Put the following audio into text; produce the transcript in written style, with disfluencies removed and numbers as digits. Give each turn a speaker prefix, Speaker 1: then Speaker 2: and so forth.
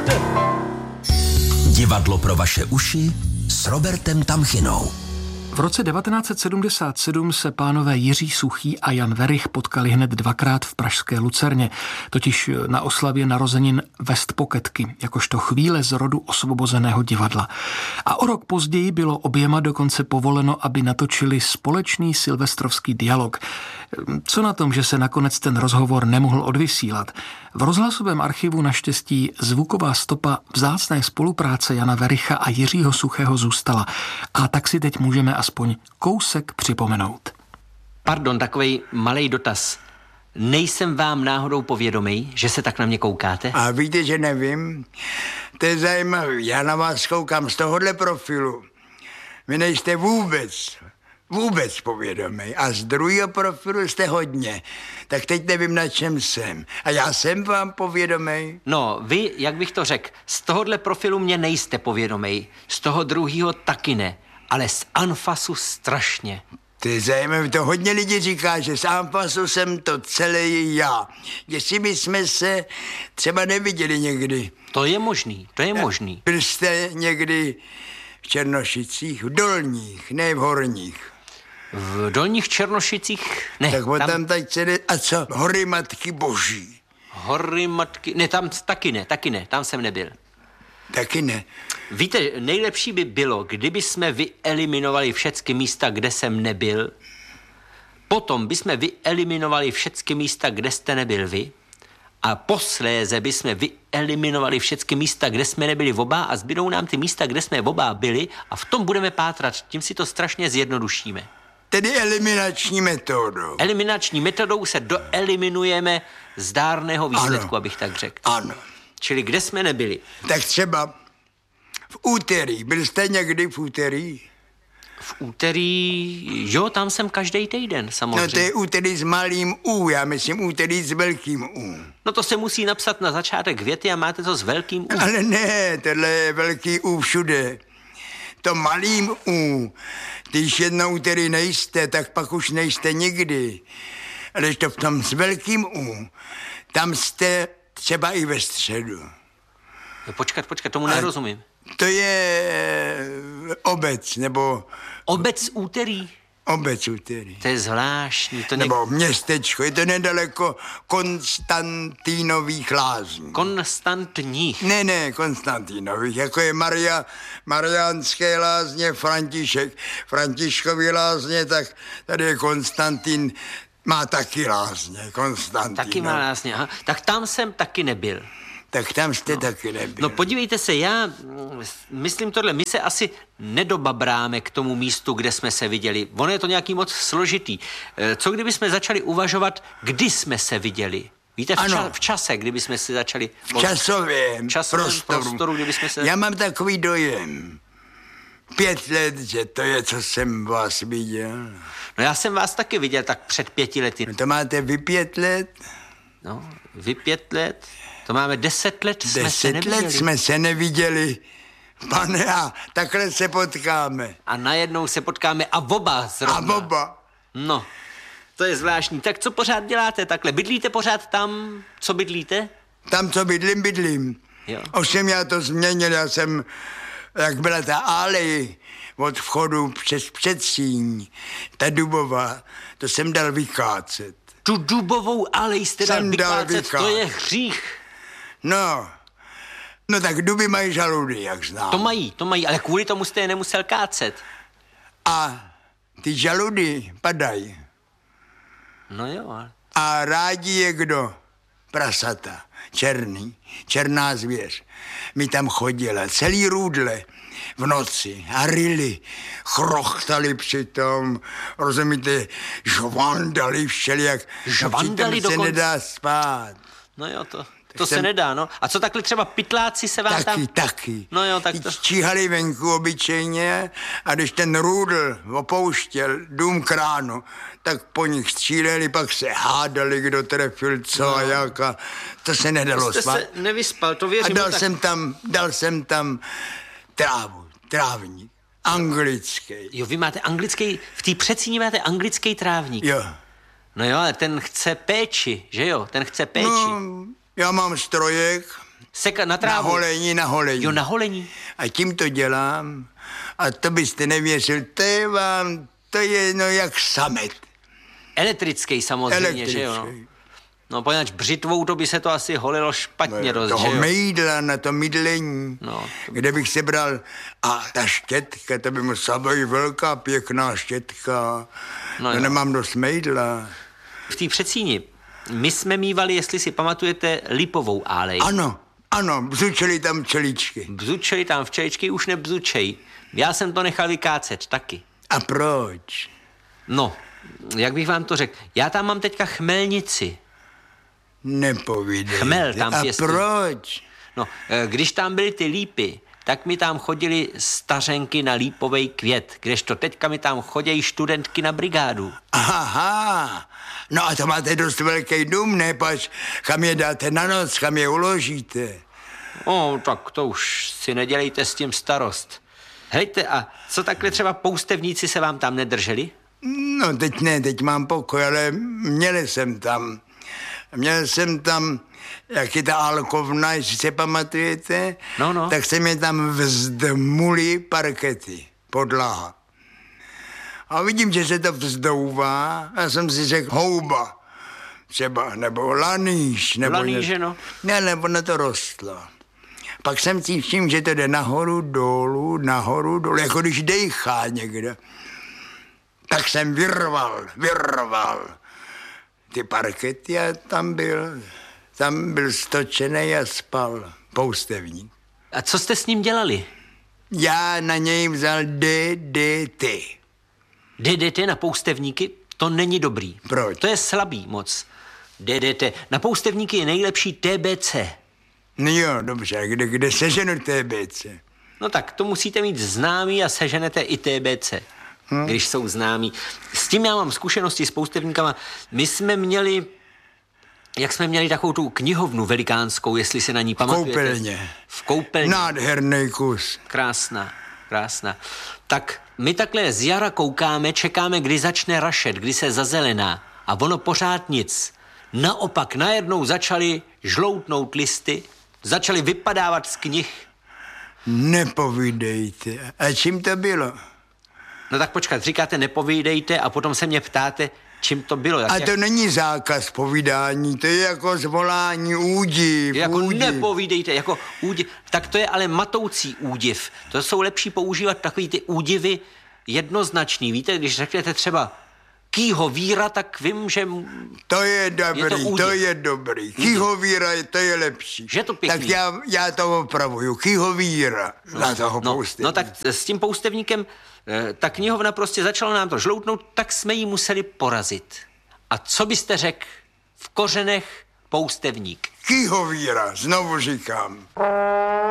Speaker 1: Divadlo pro vaše uši s Robertem Tamchinou.
Speaker 2: V roce 1977 se pánové Jiří Suchý a Jan Werich potkali hned dvakrát v pražské Lucerně, totiž na oslavě narozenin Westpoketky, jakožto chvíle z rodu osvobozeného divadla. A o rok později bylo oběma dokonce povoleno, aby natočili společný silvestrovský dialog. Co na tom, že se nakonec ten rozhovor nemohl odvysílat? V rozhlasovém archivu naštěstí zvuková stopa vzácné spolupráce Jana Wericha a Jiřího Suchého zůstala. A tak si teď můžeme aspoň kousek připomenout.
Speaker 3: Pardon, takovej malej dotaz. Nejsem vám náhodou povědomý, že se tak na mě koukáte?
Speaker 4: A víte, že nevím? To je zajímavý. Já na vás koukám z tohohle profilu. Vy nejste vůbec povědomý. A z druhého profilu jste hodně. Tak teď nevím, na čem jsem. A já jsem vám povědomý?
Speaker 3: No, vy, jak bych to řekl, z tohohle profilu mě nejste povědomý. Z toho druhého taky ne. Ale z anfasu strašně.
Speaker 4: To je zajímavé, to hodně lidí říká, že z anfasu jsem to celý já. Jestli my jsme se třeba neviděli někdy.
Speaker 3: To je možný.
Speaker 4: Byl jste někdy v Černošicích, v dolních, ne v horních?
Speaker 3: V dolních Černošicích ne.
Speaker 4: Tak tam teď se a co? Hory Matky Boží.
Speaker 3: Hory Matky, ne, tam taky ne, tam jsem nebyl.
Speaker 4: Taky ne.
Speaker 3: Víte, nejlepší by bylo, kdyby jsme vyeliminovali všechny místa, kde jsem nebyl. Potom bychom vyeliminovali všechny místa, kde jste nebyl vy. A posléze bychom vyeliminovali všechny místa, kde jsme nebyli oba a zbydou nám ty místa, kde jsme oba byli a v tom budeme pátrat. Tím si to strašně zjednodušíme.
Speaker 4: Tedy eliminační metodou.
Speaker 3: Eliminační metodou se doeliminujeme zdárného výsledku, ano, abych tak řekl.
Speaker 4: Ano.
Speaker 3: Čili kde jsme nebyli?
Speaker 4: Tak třeba v úterý. Byl jste někdy v úterý?
Speaker 3: V úterý, jo, tam jsem každý týden, samozřejmě.
Speaker 4: No to je úterý s malým U, já myslím úterý s velkým U.
Speaker 3: No to se musí napsat na začátek věty a máte to s velkým U.
Speaker 4: Ale ne, tohle je velký U všude. To malým U, když jednou úterý nejste, tak pak už nejste nikdy. Ale to v tom s velkým U, tam jste třeba i ve středu.
Speaker 3: No, počkat, tomu nerozumím.
Speaker 4: To je obec, nebo...
Speaker 3: Obec úterý?
Speaker 4: Obec úterý.
Speaker 3: To je zvláštní. To
Speaker 4: nebo městečko, je to nedaleko Konstantínových lázní.
Speaker 3: Konstantních?
Speaker 4: Ne, Konstantínových, jako je Mariánské lázně, Františkovy lázně, tak tady je Konstantín, má taky lázně, Konstantín.
Speaker 3: Taky má lázně, aha. Tak tam jsem taky nebyl.
Speaker 4: Tak tam jste taky nebyl.
Speaker 3: No podívejte se, já myslím tohle, my se asi nedobabráme k tomu místu, kde jsme se viděli. Ono je to nějaký moc složitý. Co kdyby jsme začali uvažovat, kdy jsme se viděli? Víte, v čase, kdyby jsme si začali...
Speaker 4: V časovém prostoru
Speaker 3: kdyby jsme se...
Speaker 4: Já mám takový dojem. 5 let, že to je, co jsem vás viděl.
Speaker 3: No já jsem vás taky viděl tak před 5 lety.
Speaker 4: No to máte vy 5 let?
Speaker 3: No, vy 5 let... To máme 10 let, jsme se neviděli.
Speaker 4: 10 let jsme se neviděli. Pane, a takhle se potkáme.
Speaker 3: A najednou se potkáme a oba zrovna.
Speaker 4: A oba.
Speaker 3: No, to je zvláštní. Tak co pořád děláte takhle? Bydlíte pořád tam, co bydlíte?
Speaker 4: Tam, co bydlím.
Speaker 3: Jo.
Speaker 4: Ovšem já to změnil, já jsem, jak byla ta alej od vchodu přes předsíň, ta dubová, to jsem dal vykácet.
Speaker 3: Tu dubovou alej jste dal vykácet, to je hřích.
Speaker 4: No tak duby mají žaludy, jak znám.
Speaker 3: To mají, ale kvůli tomu jste je nemusel kácet.
Speaker 4: A ty žaludy padají.
Speaker 3: No jo.
Speaker 4: A rádi je kdo? Prasata, černá zvěř. Mi tam chodila, celý růdle v noci a ryli, chrochtali přitom, rozumíte, žvandali všelijak.
Speaker 3: Žvandali
Speaker 4: dokonce. Se nedá spát.
Speaker 3: No jo, to se nedá, no. A co takhle třeba pytláci se vám tam...
Speaker 4: Taky.
Speaker 3: No jo, tak to...
Speaker 4: Číhali venku obyčejně a když ten růdl opouštěl dům kránu, tak po nich stříleli, pak se hádali, kdo trefil co a jak a to se nedalo spát.
Speaker 3: Jste se nevyspal, to věřím.
Speaker 4: A dal jsem tam trávník, anglický.
Speaker 3: Jo, vy máte anglický, v té Předsíni máte anglický trávník.
Speaker 4: Jo.
Speaker 3: No jo, ale ten chce péči, že jo? Ten chce péči.
Speaker 4: No, já mám strojek,
Speaker 3: Sekat na trávu.
Speaker 4: Na holení.
Speaker 3: Jo, na holení.
Speaker 4: A tím to dělám. A to byste nevěřil, to je no jak samet.
Speaker 3: Elektrický samozřejmě, že jo? No, poněvadž břitvou to by se to asi holilo špatně dost,
Speaker 4: toho
Speaker 3: že jo?
Speaker 4: mejdla na to mydlení, kde bych se bral. A ta štětka, to by musela být velká, pěkná štětka. No nemám dost mejdla.
Speaker 3: V té Předsíni my jsme mívali, jestli si pamatujete, lipovou álej.
Speaker 4: Ano, bzučeli tam včeličky.
Speaker 3: Bzučeli tam včeličky, už nebzučej. Já jsem to nechal vykácet taky.
Speaker 4: A proč?
Speaker 3: No, jak bych vám to řekl, já tam mám teďka chmelnici.
Speaker 4: Nepovídejte.
Speaker 3: Chmel tam pěstují.
Speaker 4: A proč?
Speaker 3: No, když tam byly ty lípy, tak mi tam chodili stařenky na lípovej květ, kdežto teďka mi tam chodějí studentky na brigádu.
Speaker 4: Aha, no a to máte dost velký dům, ne? Pač, kam je dáte na noc, kam je uložíte?
Speaker 3: Tak to už si nedělejte s tím starost. Hejte, a co takhle třeba poustevníci se vám tam nedrželi?
Speaker 4: No teď ne, teď mám pokoj, ale měl jsem tam, jak je ta alkovna, jestli se pamatujete, tak se mi tam vzdmuli parkety, podlaha. A vidím, že se to vzdouvá, a jsem si řekl houba, třeba, nebo lanýž, nebo
Speaker 3: lanýže, no.
Speaker 4: Ne, nebo na to rostlo. Pak jsem si všiml, že to jde nahoru, dolů, jako když dejchá někde. Tak jsem vyrval ty parkety a tam byl stočený a spal poustevník.
Speaker 3: A co jste s ním dělali?
Speaker 4: Já na něj vzal DDT.
Speaker 3: DDT na poustevníky? To není dobrý.
Speaker 4: Proč?
Speaker 3: To je slabý moc. DDT. Na poustevníky je nejlepší TBC.
Speaker 4: No jo, dobře, kde seženu TBC?
Speaker 3: No tak to musíte mít známý a seženete i TBC, když jsou známí. S tím já mám zkušenosti s poustevníkama. My jsme měli, jak jsme měli takovou tu knihovnu velikánskou, jestli se na ní pamatujete. V koupelně.
Speaker 4: Nádherný kus.
Speaker 3: Krásná. Tak my takhle z jara koukáme, čekáme, kdy začne rašet, kdy se zazelená. A ono pořád nic. Naopak najednou začaly žloutnout listy, začaly vypadávat z knih.
Speaker 4: Nepovídejte. A čím to bylo?
Speaker 3: No tak počkat, říkáte nepovídejte a potom se mě ptáte, čím to bylo.
Speaker 4: A to není zákaz povídání, to je jako zvolání, údiv.
Speaker 3: Jako nepovídejte, jako údiv. Tak to je ale matoucí údiv. To jsou lepší používat takový ty údivy jednoznačný. Víte, když řeknete třeba kýho víra, tak vím, že
Speaker 4: to je dobrý. Kýho víra, to je lepší.
Speaker 3: Že to pěkný.
Speaker 4: Tak já to opravuju. Kýho víra na toho poustevníka.
Speaker 3: No tak s tím poustevníkem ta knihovna prostě začala nám to žloutnout, tak jsme ji museli porazit. A co byste řekl v kořenech poustevník?
Speaker 4: Kýho víra, znovu říkám.